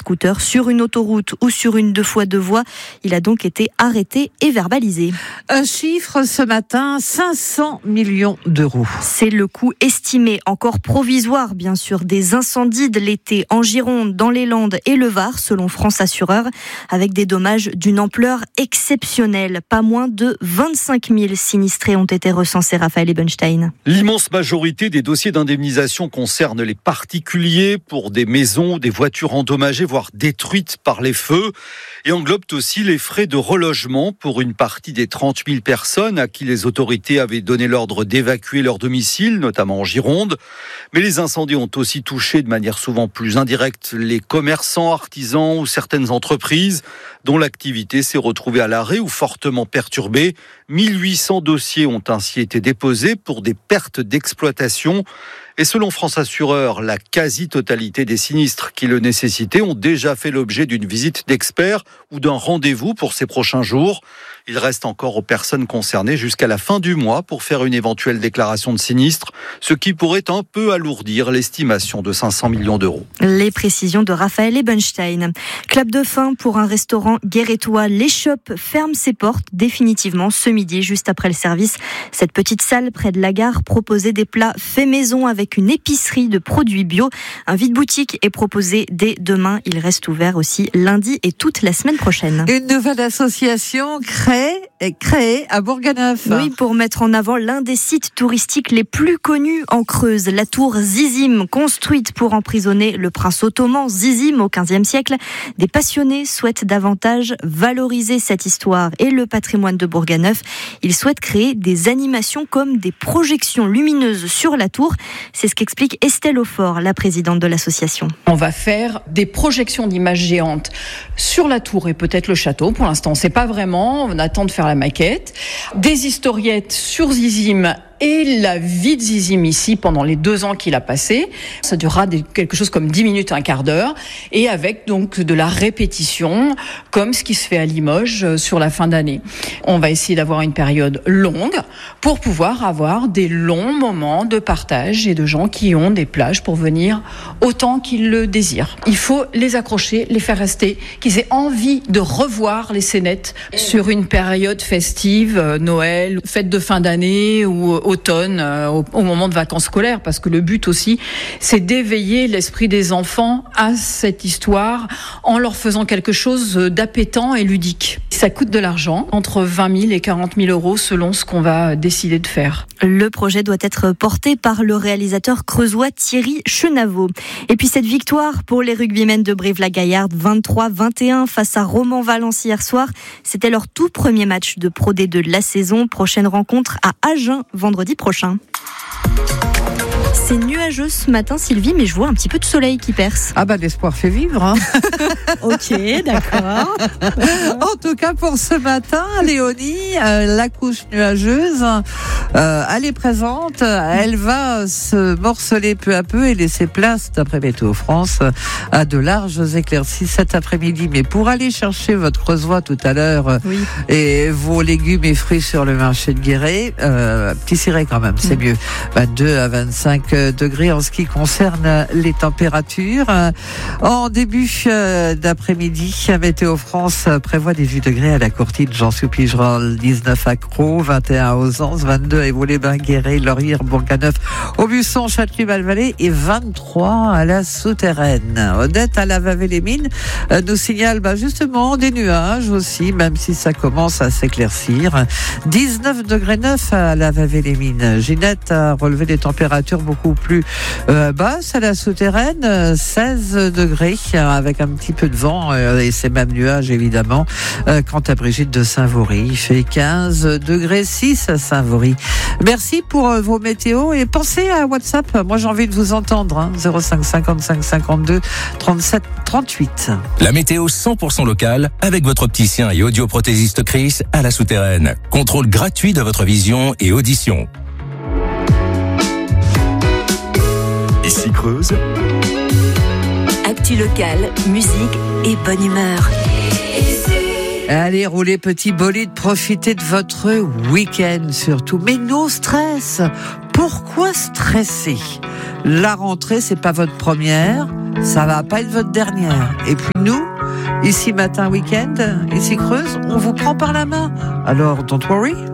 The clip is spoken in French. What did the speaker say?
scooter sur une autoroute ou sur une 2x2 voies. Il a donc été arrêté et verbalisé. Un chiffre ce matin, 500 millions d'euros. C'est le coût estimé, encore provisoire bien sûr, des incendies de l'été en Gironde, dans les Landes et le Var, selon France Assureur, avec des dommages d'une ampleur exceptionnelle. Pas moins de 25 000 sinistrés ont été recensés, Raphaël Ebenstein. L'immense majorité des dossiers d'indemnisation concernent les particuliers pour des maisons, des voitures endommagées, voire détruites par les feux, et englobent aussi les frais de relogement pour une partie des 30 000 personnes à qui les autorités avaient donné l'ordre d'évacuer leur domicile, notamment en Gironde. Mais les incendies ont aussi touché de manière souvent plus indirecte les commerçants, artisans ou certaines entreprises dont l'activité s'est retrouvée à l'arrêt ou fortement perturbée. 1800 dossiers ont ainsi été déposés pour des pertes d'exploitation. Et selon France Assureur, la quasi-totalité des sinistres qui le nécessitaient ont déjà fait l'objet d'une visite d'experts ou d'un rendez-vous pour ces prochains jours. Il reste encore aux personnes concernées jusqu'à la fin du mois pour faire une éventuelle déclaration de sinistre, ce qui pourrait un peu alourdir l'estimation de 500 millions d'euros. Les précisions de Raphaël Ebenstein. Clap de fin pour un restaurant guérétois. L'Échoppe ferme ses portes définitivement ce midi, juste après le service. Cette petite salle près de la gare proposait des plats faits maison avec une épicerie de produits bio. Un vide-boutique est proposé dès demain. Il reste ouvert aussi lundi et toute la semaine prochaine. Une nouvelle association créée à Bourganeuf. Oui, pour mettre en avant l'un des sites touristiques les plus connus en Creuse, la tour Zizim, construite pour emprisonner le prince ottoman Zizim au XVe siècle. Des passionnés souhaitent davantage valoriser cette histoire et le patrimoine de Bourganeuf. Ils souhaitent créer des animations comme des projections lumineuses sur la tour. C'est ce qu'explique Estelle Aufort, la présidente de l'association. On va faire des projections d'images géantes sur la tour et peut-être le château. Pour l'instant, on ne sait pas vraiment. On attend de faire la maquette. Des historiettes sur Zizim et la vie de Zizim ici pendant les 2 ans qu'il a passé. Ça durera quelque chose comme 10 minutes, un quart d'heure, et avec donc de la répétition, comme ce qui se fait à Limoges sur la fin d'année. On va essayer d'avoir une période longue pour pouvoir avoir des longs moments de partage et de gens qui ont des plages pour venir autant qu'ils le désirent. Il faut les accrocher, les faire rester, qu'ils aient envie de revoir les scénettes sur une période festive, Noël, fête de fin d'année ou automne, au moment de vacances scolaires, parce que le but aussi, c'est d'éveiller l'esprit des enfants à cette histoire en leur faisant quelque chose d'appétant et ludique. Ça coûte de l'argent, entre 20 000 et 40 000 euros selon ce qu'on va décider de faire. Le projet doit être porté par le réalisateur creusois Thierry Chenaveau. Et puis cette victoire pour les rugbymen de Brive-la-Gaillarde, 23-21 face à Romans-Valence hier soir. C'était leur tout premier match de Pro D2 de la saison. Prochaine rencontre à Agen vendredi prochain. C'est nuageux ce matin, Sylvie, mais je vois un petit peu de soleil qui perce. Ah bah l'espoir fait vivre. Hein. Ok, d'accord. En tout cas pour ce matin, Léonie, la couche nuageuse, elle est présente. Elle va se morceler peu à peu et laisser place, d'après Météo France, à de larges éclaircies cet après-midi. Mais pour aller chercher votre creusois tout à l'heure et vos légumes et fruits sur le marché de Guéret, petit ciré quand même, c'est mieux. 22 à 25 degrés en ce qui concerne les températures. En début d'après-midi, Météo France prévoit 18 degrés à la Courtine, Jean-Sous-Pigerolles, 19 à Crau, 21 à Ausens, 22 à Évaux-les-Bains, Guéret, Laurier, Bourganeuf, Aubusson, Châteluy-Malvalais et 23 à la Souterraine. Odette à la Vavée-les-Mines nous signale justement des nuages aussi, même si ça commence à s'éclaircir. 19 degrés 9 à la Vavée-les-Mines. Ginette a relevé des températures beaucoup plus basse à la Souterraine, 16 degrés avec un petit peu de vent et ces mêmes nuages évidemment. Quant à Brigitte de Saint-Vaury, il fait 15 degrés 6 à Saint-Vaury. Merci pour vos météos et pensez à WhatsApp. Moi j'ai envie de vous entendre, 05 55 52 37 38. La météo 100% locale avec votre opticien et audioprothésiste Chris à la Souterraine. Contrôle gratuit de votre vision et audition. Ici Creuse. Actu locale, musique et bonne humeur. Allez, roulez petit bolide, profitez de votre week-end surtout. Mais no stress. Pourquoi stresser ? La rentrée, c'est pas votre première. ça va pas être votre dernière. Et puis nous, ici Matin Week-end, ici Creuse, on vous prend par la main. Alors, don't worry.